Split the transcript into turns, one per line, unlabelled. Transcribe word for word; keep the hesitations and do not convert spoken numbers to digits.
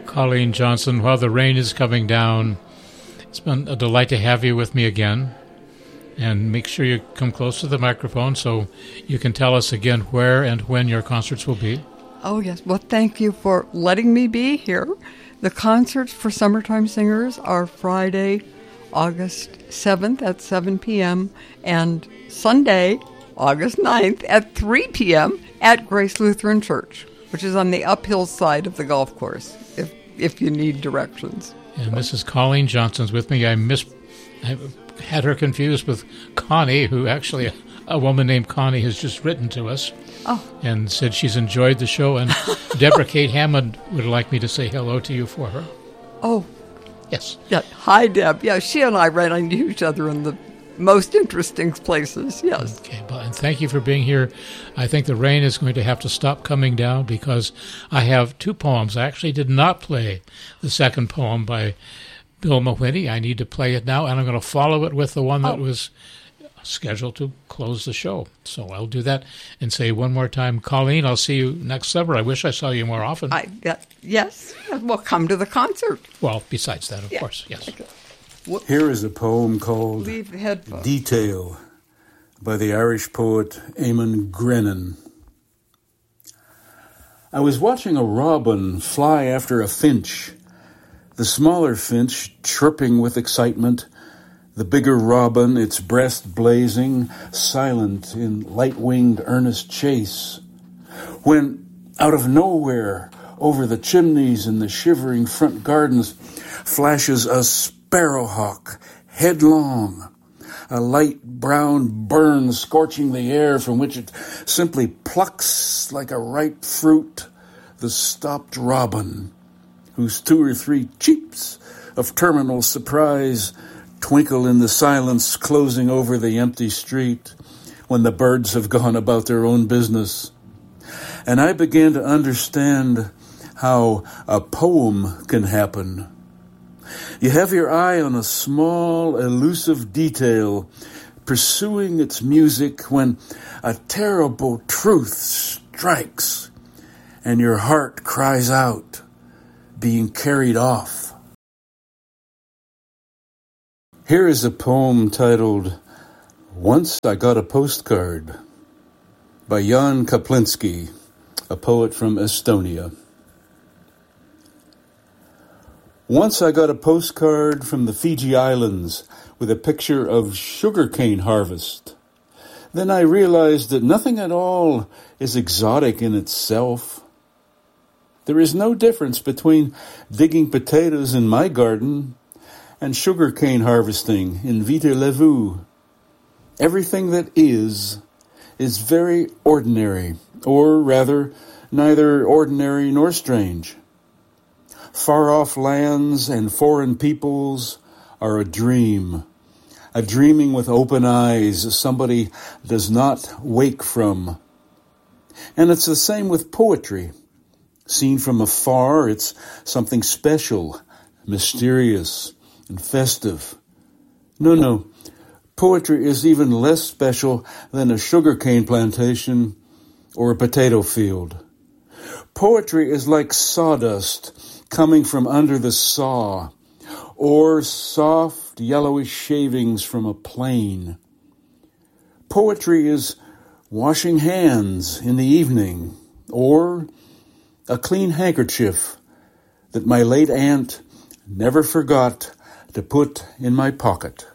Colleen Johnson. While the rain is coming down, it's been a delight to have you with me again. And make sure you come close to the microphone so you can tell us again where and when your concerts will be.
Oh, yes. Well, thank you for letting me be here. The concerts for Summertime Singers are Friday, August seventh at seven p.m. and Sunday, August ninth at three p.m. at Grace Lutheran Church, which is on the uphill side of the golf course, if if you need directions.
And Missus Colleen Johnson's with me. I miss... I had her confused with Connie, who actually, a, a woman named Connie has just written to us
oh.
and said she's enjoyed the show. And Deborah Kate Hammond would like me to say hello to you for her.
Oh.
Yes.
Yeah. Hi, Deb. Yeah, she and I ran into each other in the most interesting places, yes.
Okay, well, and thank you for being here. I think the rain is going to have to stop coming down because I have two poems. I actually did not play the second poem by Bill Mawhinney. I need to play it now, and I'm going to follow it with the one that oh. was scheduled to close the show. So I'll do that and say one more time, Colleen, I'll see you next summer. I wish I saw you more often.
I, uh, yes. Well, come to the concert.
Well, besides that, of
yeah.
course, yes.
Okay.
Here is a poem called Detail by the Irish poet Eamon Grennan. I was watching a robin fly after a finch, the smaller finch chirping with excitement, the bigger robin, its breast blazing, silent in light-winged earnest chase. When, out of nowhere, over the chimneys in the shivering front gardens, flashes a sparrowhawk, headlong, a light brown burn scorching the air from which it simply plucks like a ripe fruit the stopped robin, whose two or three cheeps of terminal surprise twinkle in the silence closing over the empty street when the birds have gone about their own business. And I began to understand how a poem can happen. You have your eye on a small, elusive detail pursuing its music when a terrible truth strikes and your heart cries out, being carried off. Here is a poem titled Once I Got a Postcard by Jan Kaplinski, a poet from Estonia. Once I got a postcard from the Fiji Islands with a picture of sugarcane harvest. Then I realized that nothing at all is exotic in itself. There is no difference between digging potatoes in my garden and sugarcane harvesting in Viterlevu. Everything that is, is very ordinary, or rather, neither ordinary nor strange. Far-off lands and foreign peoples are a dream, a dreaming with open eyes somebody does not wake from. And it's the same with poetry. Seen from afar, it's something special, mysterious, and festive. No, no, poetry is even less special than a sugarcane plantation or a potato field. Poetry is like sawdust coming from under the saw, or soft yellowish shavings from a plane. Poetry is washing hands in the evening, or a clean handkerchief that my late aunt never forgot to put in my pocket.